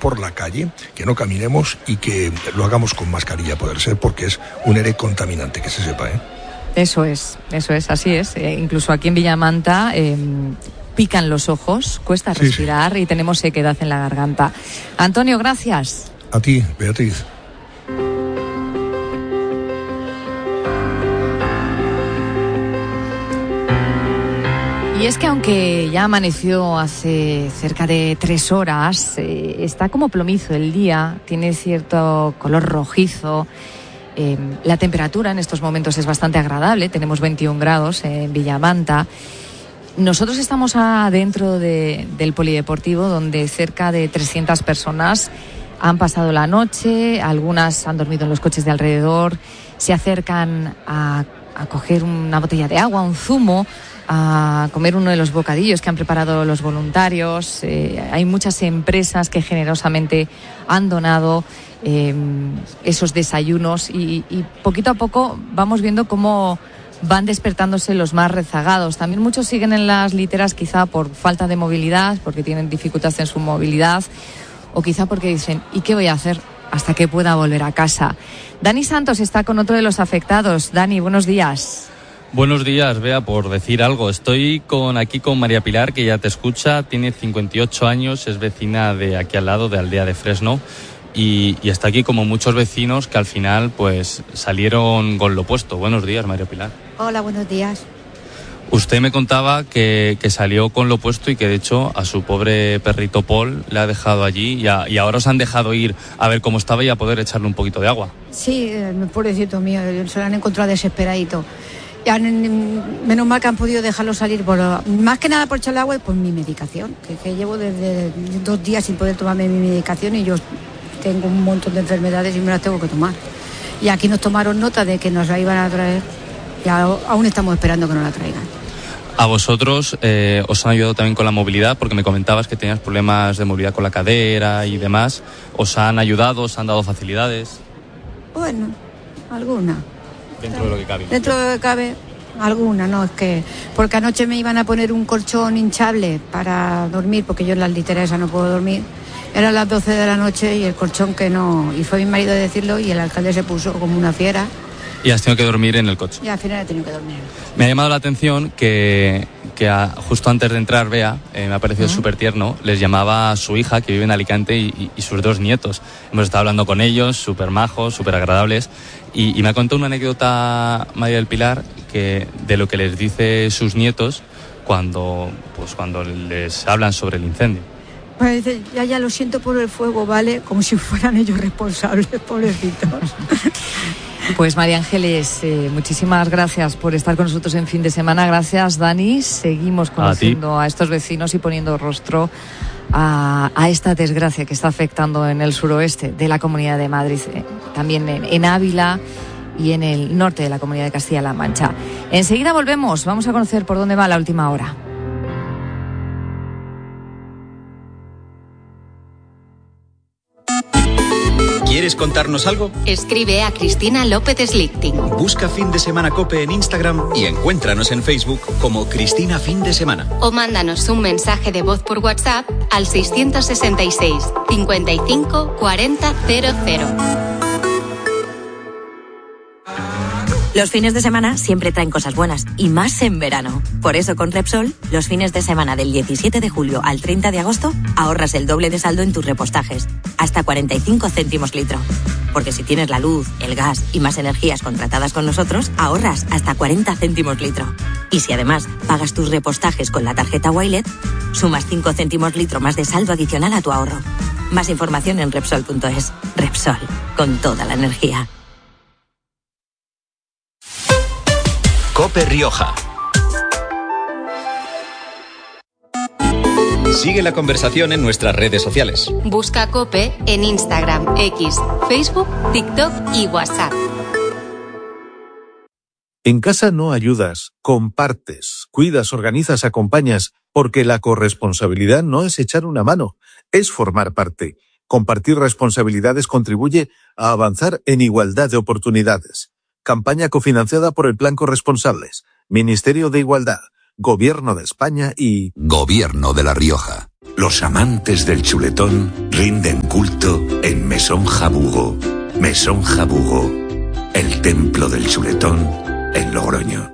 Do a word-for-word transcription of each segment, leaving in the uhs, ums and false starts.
por la calle, que no caminemos y que lo hagamos con mascarilla, a poder ser, porque es un aire contaminante, que se sepa, ¿eh? Eso es, eso es, así es. Eh, incluso aquí en Villamanta eh, pican los ojos, cuesta respirar, sí, sí. Y tenemos sequedad en la garganta. Antonio, gracias. A ti, Beatriz. Y es que aunque ya amaneció hace cerca de tres horas, eh, está como plomizo el día, tiene cierto color rojizo. Eh, la temperatura en estos momentos es bastante agradable, tenemos veintiún grados en Villamanta. Nosotros estamos adentro de, del polideportivo, donde cerca de trescientas personas han pasado la noche, algunas han dormido en los coches de alrededor, se acercan a, a coger una botella de agua, un zumo, a comer uno de los bocadillos que han preparado los voluntarios. Eh, hay muchas empresas que generosamente han donado eh, esos desayunos y, y poquito a poco vamos viendo cómo van despertándose los más rezagados. También muchos siguen en las literas quizá por falta de movilidad, porque tienen dificultad en su movilidad o quizá porque dicen, ¿y qué voy a hacer hasta que pueda volver a casa? Dani Santos está con otro de los afectados. Dani, buenos días. Buenos días, Bea, por decir algo. Estoy con aquí con María Pilar, que ya te escucha, tiene cincuenta y ocho años, es vecina de aquí al lado, de Aldea de Fresno, y, y está aquí como muchos vecinos que al final pues salieron con lo opuesto. Buenos días, María Pilar. Hola, buenos días. Usted me contaba que, que salió con lo opuesto y que de hecho a su pobre perrito Paul le ha dejado allí y, a, y ahora os han dejado ir a ver cómo estaba y a poder echarle un poquito de agua. Sí, eh, pobrecito mío, se lo han encontrado desesperadito. Ya, menos mal que han podido dejarlo salir, por, más que nada por echarle agua y por mi medicación, que, que llevo desde dos días sin poder tomarme mi medicación y yo tengo un montón de enfermedades y me las tengo que tomar. Y aquí nos tomaron nota de que nos la iban a traer y aún estamos esperando que nos la traigan. A vosotros eh, os han ayudado también con la movilidad, porque me comentabas que tenías problemas de movilidad con la cadera y demás. ¿Os han ayudado, os han dado facilidades? Bueno, alguna. Dentro de lo que cabe. Dentro de lo que cabe, alguna, no, es que... Porque anoche me iban a poner un colchón hinchable para dormir, porque yo en las literas esa no puedo dormir. Eran las doce de la noche y el colchón que no... Y fue mi marido a decirlo y el alcalde se puso como una fiera. Y has tenido que dormir en el coche. Y al final he tenido que dormir. Me ha llamado la atención que, que a, justo antes de entrar, Bea, eh, me ha parecido uh-huh. súper tierno, les llamaba a su hija, que vive en Alicante, y, y, y sus dos nietos. Hemos estado hablando con ellos, súper majos, súper agradables, y, y me ha contado una anécdota, María del Pilar, que de lo que les dice sus nietos cuando, pues, cuando les hablan sobre el incendio. Pues dice, ya, ya lo siento por el fuego, ¿vale? Como si fueran ellos responsables, pobrecitos. Pues María Ángeles, eh, muchísimas gracias por estar con nosotros en fin de semana. Gracias, Dani. Seguimos conociendo a, a estos vecinos y poniendo rostro a, a esta desgracia que está afectando en el suroeste de la Comunidad de Madrid, eh, también en, en Ávila y en el norte de la Comunidad de Castilla-La Mancha. Enseguida volvemos. Vamos a conocer por dónde va la última hora. ¿Quieres contarnos algo? Escribe a Cristina López Slichting. Busca Fin de Semana COPE en Instagram y encuéntranos en Facebook como Cristina Fin de Semana. O mándanos un mensaje de voz por WhatsApp al seiscientos sesenta y seis, cincuenta y cinco, cuarenta, cero cero. Los fines de semana siempre traen cosas buenas, y más en verano. Por eso con Repsol, los fines de semana del diecisiete de julio al treinta de agosto, ahorras el doble de saldo en tus repostajes, hasta cuarenta y cinco céntimos litro. Porque si tienes la luz, el gas y más energías contratadas con nosotros, ahorras hasta cuarenta céntimos litro. Y si además pagas tus repostajes con la tarjeta Wilet, sumas cinco céntimos litro más de saldo adicional a tu ahorro. Más información en Repsol punto es. Repsol, con toda la energía. COPE Rioja. Sigue la conversación en nuestras redes sociales. Busca COPE en Instagram, X, Facebook, TikTok y WhatsApp. En casa no ayudas, compartes, cuidas, organizas, acompañas, porque la corresponsabilidad no es echar una mano, es formar parte. Compartir responsabilidades contribuye a avanzar en igualdad de oportunidades. Campaña cofinanciada por el Plan Corresponsables, Ministerio de Igualdad, Gobierno de España y... Gobierno de La Rioja. Los amantes del chuletón rinden culto en Mesón Jabugo. Mesón Jabugo, el templo del chuletón en Logroño.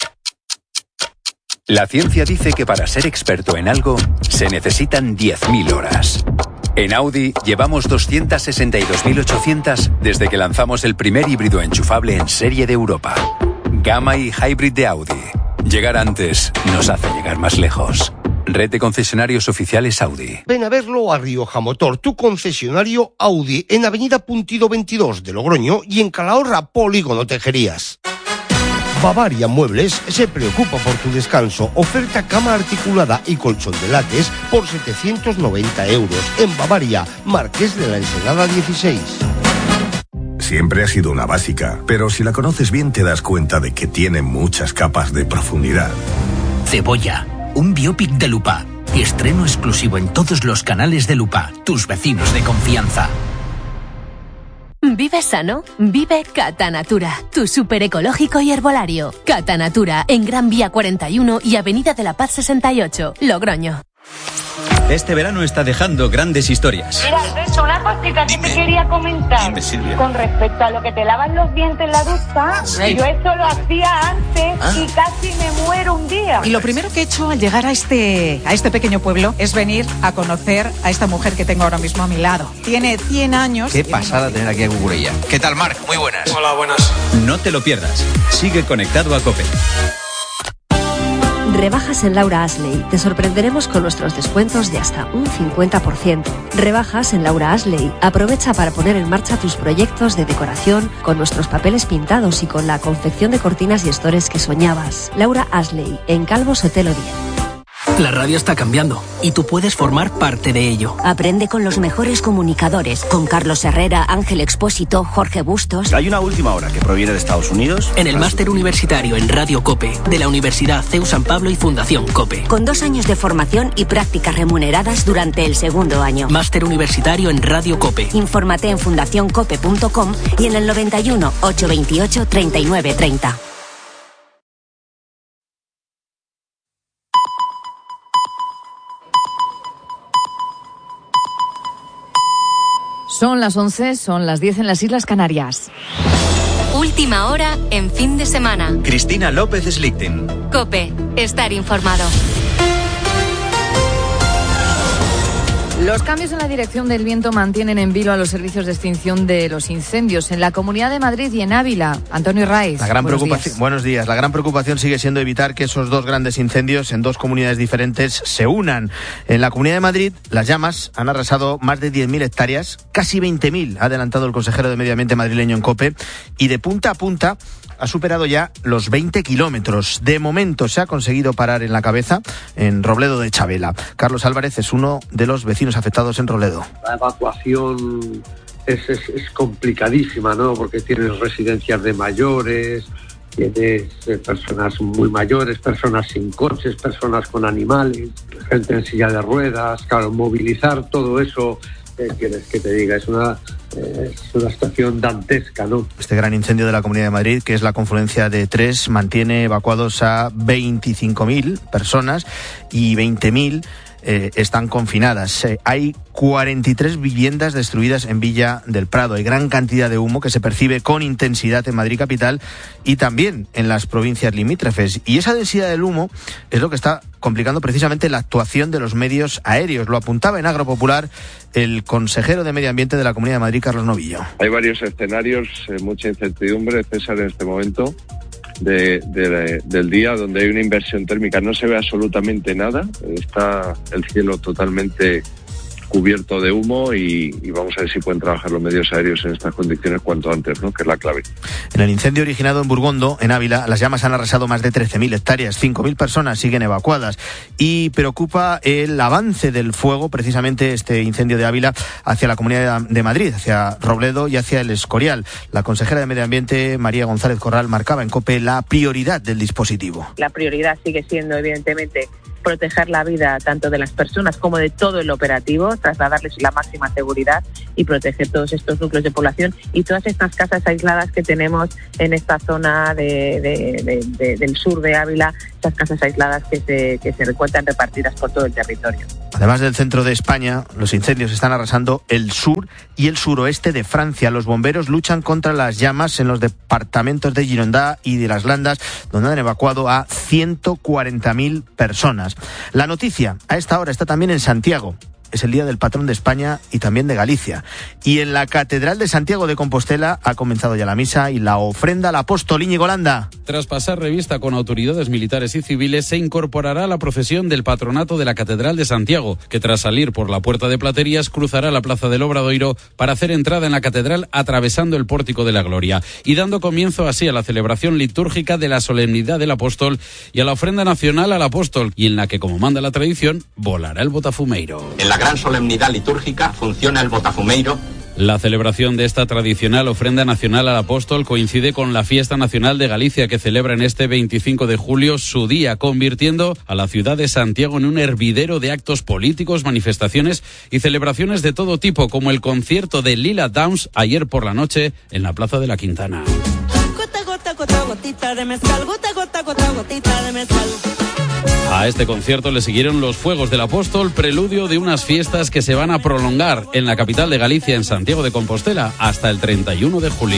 La ciencia dice que para ser experto en algo se necesitan diez mil horas. En Audi llevamos doscientas sesenta y dos mil ochocientas desde que lanzamos el primer híbrido enchufable en serie de Europa. Gamma y Hybrid de Audi. Llegar antes nos hace llegar más lejos. Red de concesionarios oficiales Audi. Ven a verlo a Rioja Motor, tu concesionario Audi, en Avenida Puntido veintidós de Logroño y en Calahorra, Polígono Tejerías. Bavaria Muebles se preocupa por tu descanso. Oferta cama articulada y colchón de látex por setecientos noventa euros. En Bavaria, Marqués de la Ensenada dieciséis. Siempre ha sido una básica, pero si la conoces bien te das cuenta de que tiene muchas capas de profundidad. Cebolla, un biopic de Lupa. Estreno exclusivo en todos los canales de Lupa, tus vecinos de confianza. Vive sano, vive Catanatura, tu súper ecológico y herbolario. Catanatura, en Gran Vía cuarenta y uno y Avenida de la Paz sesenta y ocho, Logroño. Este verano está dejando grandes historias. Mira, Alberto, una cosita que te quería comentar. Dime, Silvia. Con respecto a lo que te lavas los dientes en la ducha, Sí. yo esto lo hacía antes ¿Ah? y casi me muero un día. Y lo primero que he hecho al llegar a este, a este pequeño pueblo es venir a conocer a esta mujer que tengo ahora mismo a mi lado. Tiene cien años. Qué pasada tener aquí a Cucurella. ¿Qué tal, Marc? Muy buenas. Hola, buenas. No te lo pierdas. Sigue conectado a COPE. Rebajas en Laura Ashley. Te sorprenderemos con nuestros descuentos de hasta un cincuenta por ciento. Rebajas en Laura Ashley. Aprovecha para poner en marcha tus proyectos de decoración con nuestros papeles pintados y con la confección de cortinas y estores que soñabas. Laura Ashley, en Calvo Sotelo diez. La radio está cambiando y tú puedes formar parte de ello. Aprende con los mejores comunicadores, con Carlos Herrera, Ángel Expósito, Jorge Bustos. Hay una última hora que proviene de Estados Unidos. En el máster universitario en Radio COPE de la Universidad C E U San Pablo y Fundación COPE. Con dos años de formación y prácticas remuneradas durante el segundo año. Máster universitario en Radio COPE. Infórmate en fundación cope punto com y en el noventa y uno, ochocientos veintiocho, treinta y nueve treinta. Son las once, son las diez en las Islas Canarias. Última hora en fin de semana. Cristina López Slichting. COPE, estar informado. Los cambios en la dirección del viento mantienen en vilo a los servicios de extinción de los incendios en la Comunidad de Madrid y en Ávila. Antonio Raiz. La gran buenos preocupación, días. buenos días. La gran preocupación sigue siendo evitar que esos dos grandes incendios en dos comunidades diferentes se unan. En la Comunidad de Madrid, las llamas han arrasado más de diez mil hectáreas, casi veinte mil, ha adelantado el consejero de Medio Ambiente madrileño en COPE, y de punta a punta ha superado ya los veinte kilómetros. De momento se ha conseguido parar en la cabeza, en Robledo de Chavela. Carlos Álvarez es uno de los vecinos afectados en Robledo. La evacuación es, es, es complicadísima, ¿no? Porque tienes residencias de mayores, tienes eh, personas muy mayores, personas sin coches, personas con animales, gente en silla de ruedas. Claro, movilizar todo eso, ¿qué quieres que te diga? Es una, eh, es una situación dantesca, ¿no? Este gran incendio de la Comunidad de Madrid, que es la confluencia de tres, mantiene evacuados a veinticinco mil personas y veinte mil Eh, están confinadas. Eh, hay cuarenta y tres viviendas destruidas en Villa del Prado. Hay gran cantidad de humo que se percibe con intensidad en Madrid capital y también en las provincias limítrofes. Y esa densidad del humo es lo que está complicando precisamente la actuación de los medios aéreos. Lo apuntaba en Agropopular el consejero de Medio Ambiente de la Comunidad de Madrid, Carlos Novillo. Hay varios escenarios, eh, mucha incertidumbre, César, en este momento. De, de, del día donde hay una inversión térmica, no se ve absolutamente nada, está el cielo totalmente cubierto de humo y, y vamos a ver si pueden trabajar los medios aéreos en estas condiciones cuanto antes, ¿no? Que es la clave. En el incendio originado en Burgondo, en Ávila, las llamas han arrasado más de trece mil hectáreas, cinco mil personas siguen evacuadas y preocupa el avance del fuego, precisamente este incendio de Ávila, hacia la Comunidad de Madrid, hacia Robledo y hacia el Escorial. La consejera de Medio Ambiente, María González Corral, marcaba en COPE la prioridad del dispositivo. La prioridad sigue siendo, evidentemente, proteger la vida tanto de las personas como de todo el operativo, trasladarles la máxima seguridad y proteger todos estos núcleos de población y todas estas casas aisladas que tenemos en esta zona de, de, de, de, del sur de Ávila. muchas casas aisladas que se, que se encuentran repartidas por todo el territorio. Además del centro de España, los incendios están arrasando el sur y el suroeste de Francia. Los bomberos luchan contra las llamas en los departamentos de Gironda y de las Landas, donde han evacuado a ciento cuarenta mil personas. La noticia a esta hora está también en Santiago. Es el día del patrón de España y también de Galicia. Y en la Catedral de Santiago de Compostela ha comenzado ya la misa y la ofrenda al apóstol. Íñigo Landa. Tras pasar revista con autoridades militares y civiles, se incorporará a la procesión del patronato de la Catedral de Santiago, que tras salir por la Puerta de Platerías cruzará la Plaza del Obradoiro para hacer entrada en la catedral atravesando el Pórtico de la Gloria y dando comienzo así a la celebración litúrgica de la solemnidad del apóstol y a la ofrenda nacional al apóstol, y en la que, como manda la tradición, volará el botafumeiro. En la gran solemnidad litúrgica funciona el botafumeiro. La celebración de esta tradicional ofrenda nacional al apóstol coincide con la Fiesta Nacional de Galicia, que celebra en este veinticinco de julio su día, convirtiendo a la ciudad de Santiago en un hervidero de actos políticos, manifestaciones y celebraciones de todo tipo, como el concierto de Lila Downs ayer por la noche en la Plaza de la Quintana. Gota, gota, gota, gotita de mezcal, gota, gota, gota, gotita de mezcal. A este concierto le siguieron los Fuegos del Apóstol, preludio de unas fiestas que se van a prolongar en la capital de Galicia, en Santiago de Compostela, hasta el treinta y uno de julio.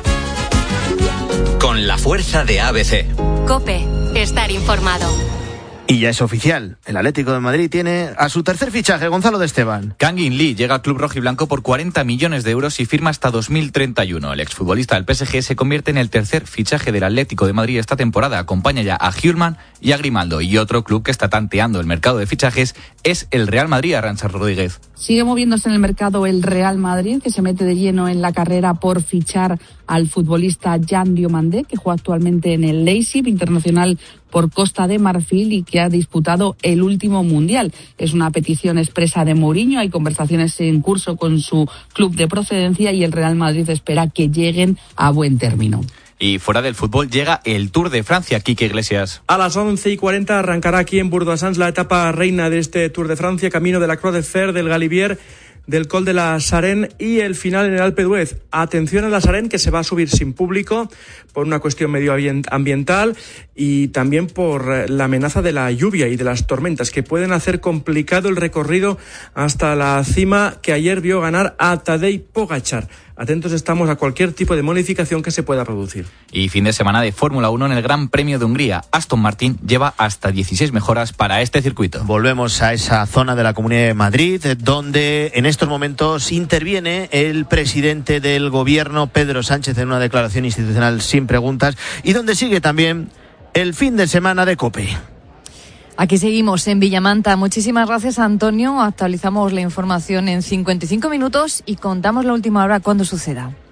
Con la fuerza de A B C. COPE, estar informado. Y ya es oficial, el Atlético de Madrid tiene a su tercer fichaje, Gonzalo de Esteban. Kangin Lee llega al club rojiblanco por cuarenta millones de euros y firma hasta dos mil treinta y uno. El exfutbolista del P S G se convierte en el tercer fichaje del Atlético de Madrid esta temporada. Acompaña ya a Hjulmand y a Grimaldo. Y otro club que está tanteando el mercado de fichajes es el Real Madrid. Arantxa Rodríguez. Sigue moviéndose en el mercado el Real Madrid, que se mete de lleno en la carrera por fichar al futbolista Jan Diomandé, que juega actualmente en el Leipzig, internacional por Costa de Marfil y que ha disputado el último mundial. Es una petición expresa de Mourinho, hay conversaciones en curso con su club de procedencia y el Real Madrid espera que lleguen a buen término. Y fuera del fútbol llega el Tour de Francia, Quique Iglesias. A las once y cuarenta arrancará aquí en Bourg-d'Oisans la etapa reina de este Tour de Francia, camino de la Croix de Fer, del Galibier, del Col de la Sarenne y el final en el Alpe d'Huez. Atención a la Sarenne, que se va a subir sin público por una cuestión medioambiental y también por la amenaza de la lluvia y de las tormentas, que pueden hacer complicado el recorrido hasta la cima, que ayer vio ganar a Tadej Pogačar. Atentos estamos a cualquier tipo de modificación que se pueda producir. Y fin de semana de Fórmula uno en el Gran Premio de Hungría. Aston Martin lleva hasta dieciséis mejoras para este circuito. Volvemos a esa zona de la Comunidad de Madrid, donde en estos momentos interviene el presidente del gobierno, Pedro Sánchez, en una declaración institucional sin preguntas, y donde sigue también el fin de semana de COPE. Aquí seguimos en Villamanta. Muchísimas gracias, Antonio. Actualizamos la información en cincuenta y cinco minutos y contamos la última hora cuando suceda.